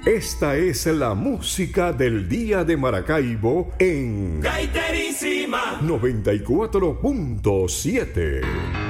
Esta es la música del Día de Maracaibo en Gaiterísima 94.7.